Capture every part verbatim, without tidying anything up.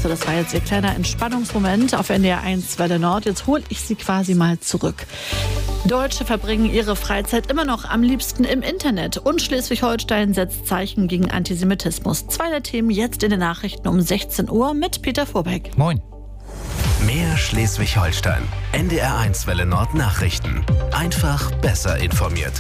So, das war jetzt Ihr kleiner Entspannungsmoment auf N D R eins Welle Nord. Jetzt hole ich Sie quasi mal zurück. Deutsche verbringen ihre Freizeit immer noch am liebsten im Internet. Und Schleswig-Holstein setzt Zeichen gegen Antisemitismus. Zwei der Themen jetzt in den Nachrichten um sechzehn Uhr mit Peter Vorbeck. Moin. Mehr Schleswig-Holstein. N D R eins Welle Nord Nachrichten. Einfach besser informiert.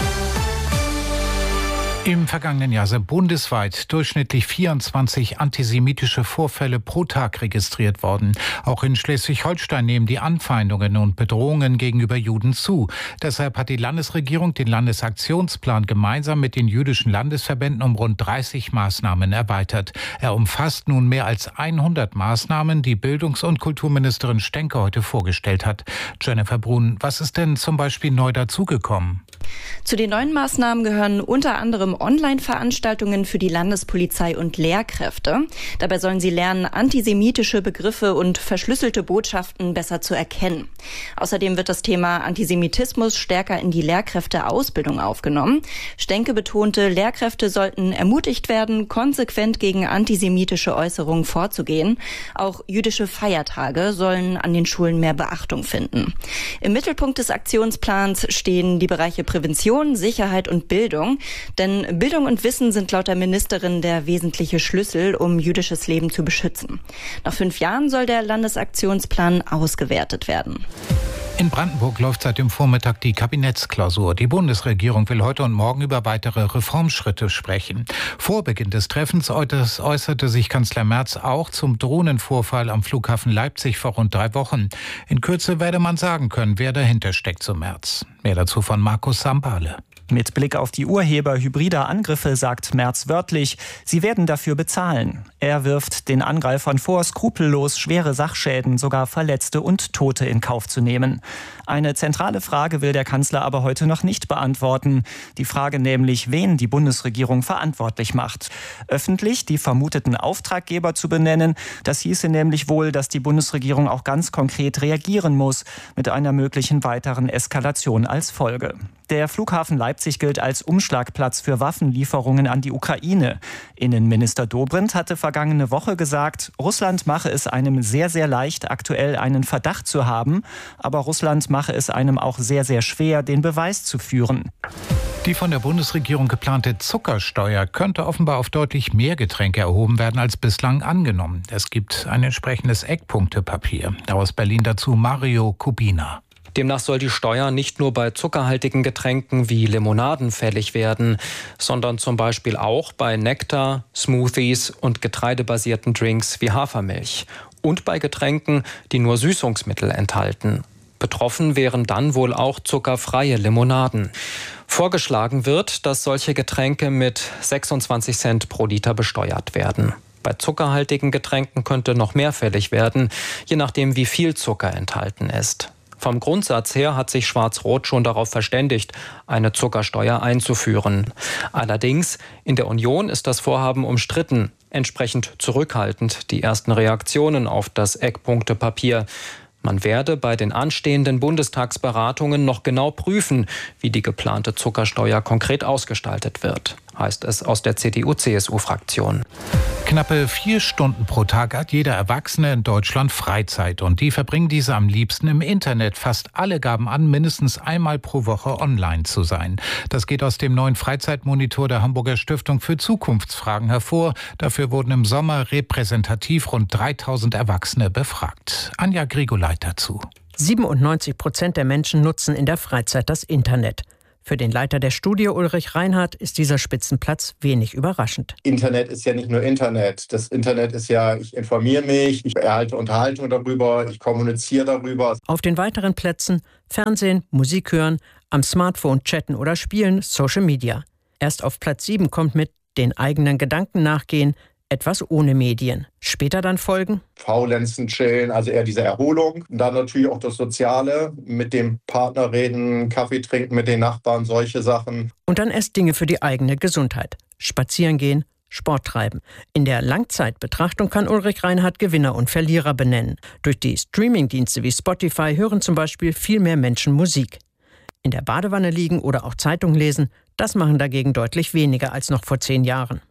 Im vergangenen Jahr sind bundesweit durchschnittlich vierundzwanzig antisemitische Vorfälle pro Tag registriert worden. Auch in Schleswig-Holstein nehmen die Anfeindungen und Bedrohungen gegenüber Juden zu. Deshalb hat die Landesregierung den Landesaktionsplan gemeinsam mit den jüdischen Landesverbänden um rund dreißig Maßnahmen erweitert. Er umfasst nun mehr als hundert Maßnahmen, die Bildungs- und Kulturministerin Stenke heute vorgestellt hat. Jennifer Brun, was ist denn zum Beispiel neu dazugekommen? Zu den neuen Maßnahmen gehören unter anderem Online-Veranstaltungen für die Landespolizei und Lehrkräfte. Dabei sollen sie lernen, antisemitische Begriffe und verschlüsselte Botschaften besser zu erkennen. Außerdem wird das Thema Antisemitismus stärker in die Lehrkräfteausbildung aufgenommen. Stenke betonte, Lehrkräfte sollten ermutigt werden, konsequent gegen antisemitische Äußerungen vorzugehen. Auch jüdische Feiertage sollen an den Schulen mehr Beachtung finden. Im Mittelpunkt des Aktionsplans stehen die Bereiche Prävention, Sicherheit und Bildung. Denn Bildung und Wissen sind laut der Ministerin der wesentliche Schlüssel, um jüdisches Leben zu beschützen. Nach fünf Jahren soll der Landesaktionsplan ausgewertet werden. In Brandenburg läuft seit dem Vormittag die Kabinettsklausur. Die Bundesregierung will heute und morgen über weitere Reformschritte sprechen. Vor Beginn des Treffens äußerte sich Kanzler Merz auch zum Drohnenvorfall am Flughafen Leipzig vor rund drei Wochen. In Kürze werde man sagen können, wer dahinter steckt, so Merz. Mehr dazu von Markus Sambale. Mit Blick auf die Urheber hybrider Angriffe sagt Merz wörtlich, sie werden dafür bezahlen. Er wirft den Angreifern vor, skrupellos schwere Sachschäden, sogar Verletzte und Tote in Kauf zu nehmen. Eine zentrale Frage will der Kanzler aber heute noch nicht beantworten. Die Frage nämlich, wen die Bundesregierung verantwortlich macht. Öffentlich die vermuteten Auftraggeber zu benennen, das hieße nämlich wohl, dass die Bundesregierung auch ganz konkret reagieren muss, mit einer möglichen weiteren Eskalation als Folge. Der Flughafen Leipzig gilt als Umschlagplatz für Waffenlieferungen an die Ukraine. Innenminister Dobrindt hatte vergangene Woche gesagt, Russland mache es einem sehr, sehr leicht, aktuell einen Verdacht zu haben. Aber Russland mache es einem auch sehr, sehr schwer, den Beweis zu führen. Die von der Bundesregierung geplante Zuckersteuer könnte offenbar auf deutlich mehr Getränke erhoben werden als bislang angenommen. Es gibt ein entsprechendes Eckpunktepapier. Aus Berlin dazu Mario Kubina. Demnach soll die Steuer nicht nur bei zuckerhaltigen Getränken wie Limonaden fällig werden, sondern zum Beispiel auch bei Nektar, Smoothies und getreidebasierten Drinks wie Hafermilch. Und bei Getränken, die nur Süßungsmittel enthalten. Betroffen wären dann wohl auch zuckerfreie Limonaden. Vorgeschlagen wird, dass solche Getränke mit sechsundzwanzig Cent pro Liter besteuert werden. Bei zuckerhaltigen Getränken könnte noch mehr fällig werden, je nachdem wie viel Zucker enthalten ist. Vom Grundsatz her hat sich Schwarz-Rot schon darauf verständigt, eine Zuckersteuer einzuführen. Allerdings, in der Union ist das Vorhaben umstritten, entsprechend zurückhaltend die ersten Reaktionen auf das Eckpunktepapier. Man werde bei den anstehenden Bundestagsberatungen noch genau prüfen, wie die geplante Zuckersteuer konkret ausgestaltet wird, heißt es aus der C D U-C S U-Fraktion. Knappe vier Stunden pro Tag hat jeder Erwachsene in Deutschland Freizeit. Und die verbringen diese am liebsten im Internet. Fast alle gaben an, mindestens einmal pro Woche online zu sein. Das geht aus dem neuen Freizeitmonitor der Hamburger Stiftung für Zukunftsfragen hervor. Dafür wurden im Sommer repräsentativ rund dreitausend Erwachsene befragt. Anja Grigoleit dazu. siebenundneunzig Prozent der Menschen nutzen in der Freizeit das Internet. Für den Leiter der Studie Ulrich Reinhardt ist dieser Spitzenplatz wenig überraschend. Internet ist ja nicht nur Internet. Das Internet ist ja, ich informiere mich, ich erhalte Unterhaltung darüber, ich kommuniziere darüber. Auf den weiteren Plätzen Fernsehen, Musik hören, am Smartphone chatten oder spielen, Social Media. Erst auf Platz sieben kommt mit den eigenen Gedanken nachgehen, etwas ohne Medien. Später dann folgen Faulenzen, chillen, also eher diese Erholung. Und dann natürlich auch das Soziale, mit dem Partner reden, Kaffee trinken mit den Nachbarn, solche Sachen. Und dann erst Dinge für die eigene Gesundheit. Spazieren gehen, Sport treiben. In der Langzeitbetrachtung kann Ulrich Reinhardt Gewinner und Verlierer benennen. Durch die Streamingdienste wie Spotify hören zum Beispiel viel mehr Menschen Musik. In der Badewanne liegen oder auch Zeitung lesen, das machen dagegen deutlich weniger als noch vor zehn Jahren.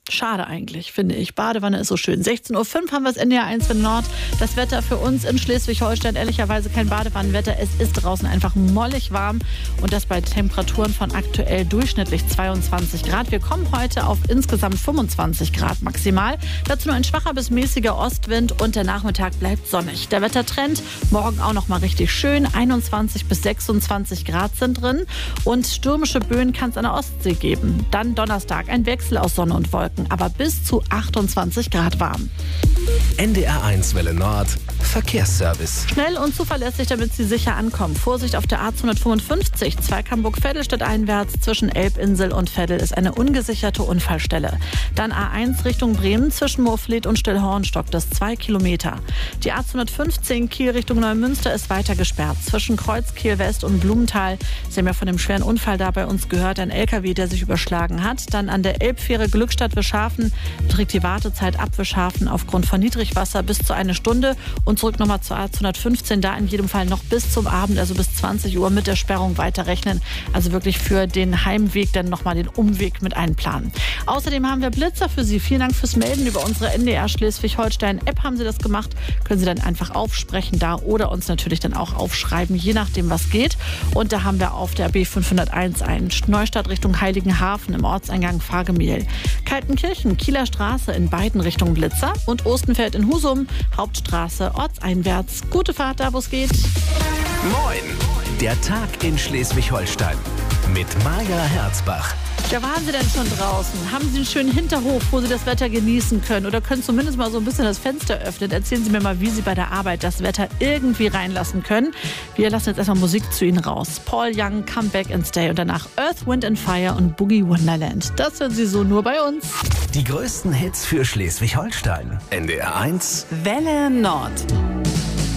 Schade eigentlich, finde ich. Badewanne ist so schön. sechzehn Uhr fünf haben wir es N D R eins Welle Nord. Das Wetter für uns in Schleswig-Holstein, ehrlicherweise kein Badewannenwetter. Es ist draußen einfach mollig warm und das bei Temperaturen von aktuell durchschnittlich zweiundzwanzig Grad. Wir kommen heute auf insgesamt fünfundzwanzig Grad maximal. Dazu nur ein schwacher bis mäßiger Ostwind und der Nachmittag bleibt sonnig. Der Wettertrend morgen auch noch mal richtig schön. einundzwanzig bis sechsundzwanzig Grad sind drin und stürmische Böen kann es an der Ostsee geben. Dann Donnerstag ein Wechsel aus Sonne und Wolken, aber bis zu achtundzwanzig Grad warm. N D R eins Welle Nord Verkehrsservice. Schnell und zuverlässig, damit Sie sicher ankommen. Vorsicht auf der A zweihundertfünfundfünfzig, Zweighamburg-Vettelstedt einwärts zwischen Elbinsel und Veddel ist eine ungesicherte Unfallstelle. Dann A eins Richtung Bremen zwischen Moorfleet und Stillhorn stockt es zwei Kilometer. Die A zweihundertfünfzehn Kiel Richtung Neumünster ist weiter gesperrt. Zwischen Kreuzkiel West und Blumenthal. Sie haben ja von dem schweren Unfall da bei uns gehört. Ein L K W, der sich überschlagen hat. Dann an der Elbfähre Glückstadt-Wischhafen beträgt die Wartezeit ab Wischhafen aufgrund von Niedrigwasser bis zu eine Stunde. Und zurück nochmal zur A zweihundertfünfzehn, da in jedem Fall noch bis zum Abend, also bis zwanzig Uhr mit der Sperrung weiterrechnen. Also wirklich für den Heimweg dann nochmal den Umweg mit einplanen. Außerdem haben wir Blitzer für Sie. Vielen Dank fürs Melden über unsere N D R Schleswig-Holstein-App haben Sie das gemacht. Können Sie dann einfach aufsprechen da oder uns natürlich dann auch aufschreiben, je nachdem was geht. Und da haben wir auf der B fünfhunderteins einen Neustadt Richtung Heiligenhafen im Ortseingang Fahrgemehl. Kaltenkirchen, Kieler Straße in beiden Richtungen Blitzer und Ostenfeld in Husum, Hauptstraße ortseinwärts. Gute Fahrt da, wo es geht. Moin! Der Tag in Schleswig-Holstein mit Maja Herzbach. Ja, waren Sie denn schon draußen? Haben Sie einen schönen Hinterhof, wo Sie das Wetter genießen können? Oder können zumindest mal so ein bisschen das Fenster öffnen? Erzählen Sie mir mal, wie Sie bei der Arbeit das Wetter irgendwie reinlassen können. Wir lassen jetzt erstmal Musik zu Ihnen raus. Paul Young, Come Back and Stay und danach Earth, Wind and Fire und Boogie Wonderland. Das hören Sie so nur bei uns. Die größten Hits für Schleswig-Holstein. N D R eins Welle Nord.